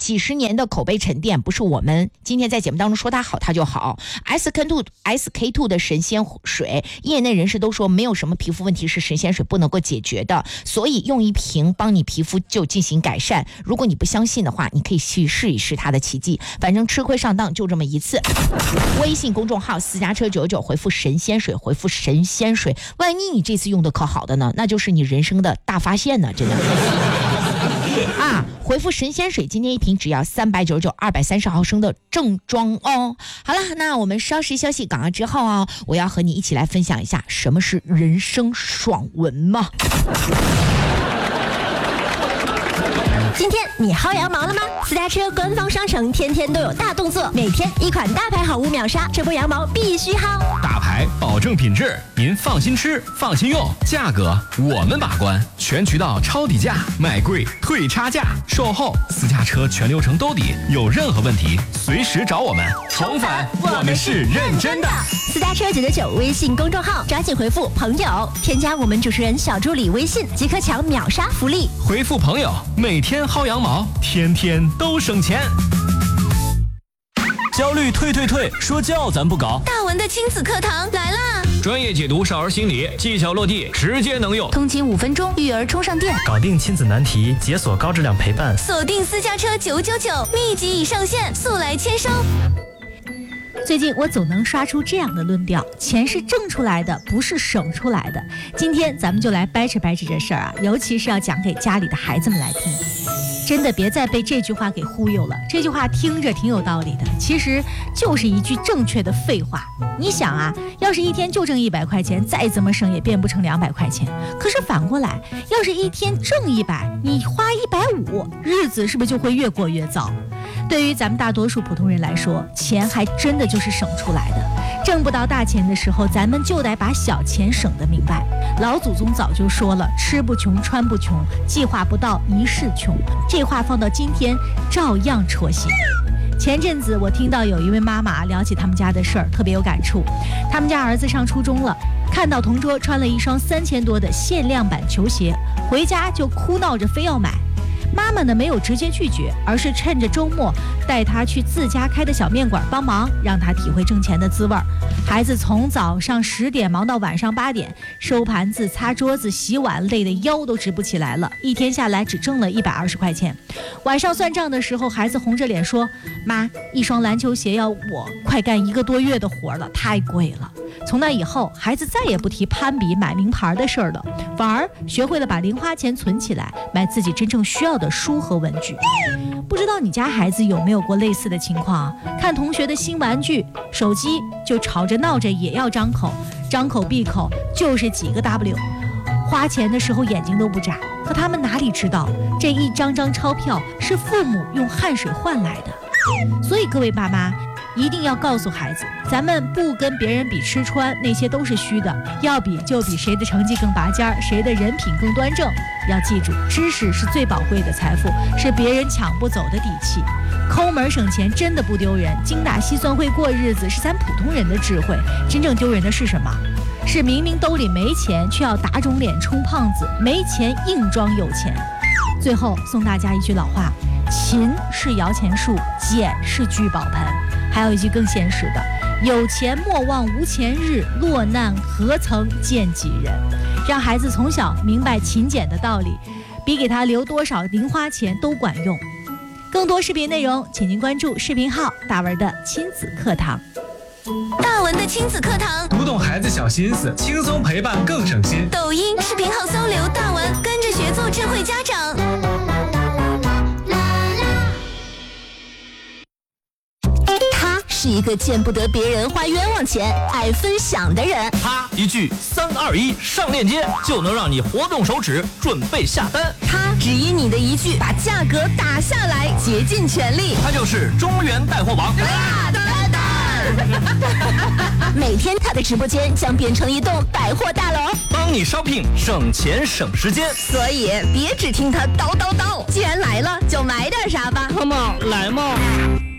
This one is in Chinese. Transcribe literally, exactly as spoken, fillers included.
几十年的口碑沉淀，不是我们今天在节目当中说它好它就好。 S K 二 S K 二 的神仙水，业内人士都说没有什么皮肤问题是神仙水不能够解决的，所以用一瓶帮你皮肤就进行改善。如果你不相信的话，你可以去试一试它的奇迹，反正吃亏上当就这么一次。微信公众号私家车九九回复神仙水，回复神仙水，万一你这次用的可好的呢，那就是你人生的大发现呢，真的啊！回复神仙水，今天一瓶只要三百九十九，二百三十毫升的正装哦。好了，那我们稍事休息，广告之后啊，我要和你一起来分享一下什么是人生爽文嘛。 今天你薅羊毛了吗？私家车官方商城天天都有大动作，每天一款大牌好物秒杀，这波羊毛必须薅。 大牌保证品质，您放心吃，放心用，价格我们把关，全渠道抄底价，卖贵退差价，售后私家车全流程兜底，有任何问题随时找我们。重返，我们是认真的。 私家车九九九微信公众号，抓紧回复朋友，添加我们主持人小助理微信，即可抢秒杀福利。 回复朋友，每天薅羊毛，天天都省钱。 焦虑退退退，说教咱不搞。 大文的亲子课堂来啦！ 专业解读少儿心理，技巧落地，直接能用。 通勤五分钟，育儿充上电， 搞定亲子难题，解锁高质量陪伴。 锁定私家车九九九，密集已上线，速来签收。最近我总能刷出这样的论调，钱是挣出来的，不是省出来的。今天咱们就来掰扯掰扯这事儿啊，尤其是要讲给家里的孩子们来听。真的别再被这句话给忽悠了，这句话听着挺有道理的，其实就是一句正确的废话。你想啊，要是一天就挣一百块钱，再怎么省也变不成两百块钱。可是反过来，要是一天挣一百，你花一百五，日子是不是就会越过越糟？对于咱们大多数普通人来说，钱还真的就是省出来的。挣不到大钱的时候，咱们就得把小钱省得明白。老祖宗早就说了，吃不穷，穿不穷，计划不到一世穷。这话放到今天照样戳心。前阵子我听到有一位妈妈聊起他们家的事儿，特别有感触。他们家儿子上初中了，看到同桌穿了一双三千多的限量版球鞋，回家就哭闹着非要买。妈妈呢没有直接拒绝，而是趁着周末带他去自家开的小面馆帮忙，让他体会挣钱的滋味。孩子从早上十点忙到晚上八点，收盘子、擦桌子、洗碗，累得腰都直不起来了。一天下来只挣了一百二十块钱。晚上算账的时候，孩子红着脸说：“妈，一双篮球鞋要我快干一个多月的活了，太贵了。”从那以后，孩子再也不提攀比买名牌的事儿了，反而学会了把零花钱存起来，买自己真正需要的书和文具。不知道你家孩子有没有过类似的情况？看同学的新玩具，手机就吵着闹着也要张口，张口闭口就是几个 W， 花钱的时候眼睛都不眨。可他们哪里知道，这一张张钞票是父母用汗水换来的。所以各位爸妈，一定要告诉孩子，咱们不跟别人比吃穿，那些都是虚的，要比就比谁的成绩更拔尖，谁的人品更端正。要记住，知识是最宝贵的财富，是别人抢不走的底气。抠门省钱真的不丢人，精打细算会过日子是咱普通人的智慧。真正丢人的是什么？是明明兜里没钱，却要打肿脸充胖子，没钱硬装有钱。最后送大家一句老话，勤是摇钱树，俭是聚宝盆。还有一句更现实的，有钱莫忘无钱日，落难何曾见几人。让孩子从小明白勤俭的道理，比给他留多少零花钱都管用。更多视频内容请您关注视频号大文的亲子课堂。大文的亲子课堂， 读懂孩子小心思，轻松陪伴更省心。 抖音视频号搜刘大文，跟着学做智慧家长。是一个见不得别人花冤枉钱、爱分享的人。 他一句三二一上链接，就能让你活动手指准备下单。 他只因你的一句把价格打下来，竭尽全力。 他就是中原带货王大丹丹。每天他的直播间将变成一栋百货大楼， 帮你 shopping 省钱省时间。 所以别只听他叨叨叨，既然来了就买点啥吧。 Come on，来嘛！